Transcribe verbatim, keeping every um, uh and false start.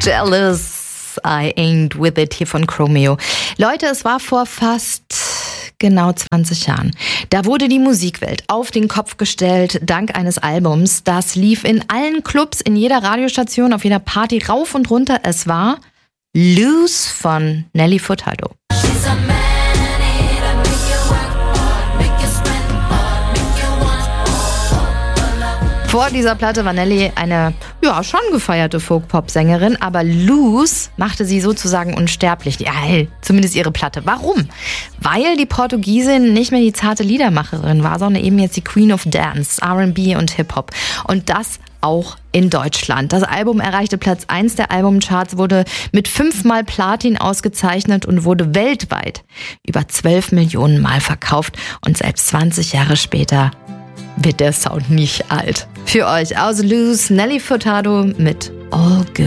Jealous, I ain't with it hier von Chromeo. Leute, es war vor fast genau zwanzig Jahren. Da wurde die Musikwelt auf den Kopf gestellt, dank eines Albums. Das lief in allen Clubs, in jeder Radiostation, auf jeder Party rauf und runter. Es war Loose von Nelly Furtado. Vor dieser Platte war Nelly eine, ja, schon gefeierte Folk-Pop-Sängerin, aber Loose machte sie sozusagen unsterblich. Ja, zumindest ihre Platte. Warum? Weil die Portugiesin nicht mehr die zarte Liedermacherin war, sondern eben jetzt die Queen of Dance, R and B und Hip-Hop. Und das auch in Deutschland. Das Album erreichte Platz eins der Albumcharts, wurde mit fünfmal Platin ausgezeichnet und wurde weltweit über zwölf Millionen Mal verkauft. Und selbst zwanzig Jahre später wird der Sound nicht alt. Für euch aus Loose, Nelly Furtado mit All Good.